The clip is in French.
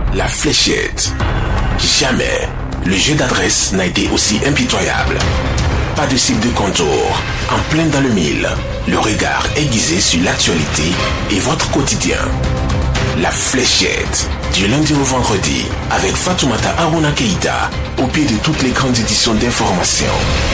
La fléchette. Jamais le jeu d'adresse n'a été aussi impitoyable. Pas de cible de contour, en plein dans le mille. Le regard aiguisé sur l'actualité et votre quotidien. La fléchette. Du lundi au vendredi, avec Fatoumata Aruna Keïta, au pied de toutes les grandes éditions d'information.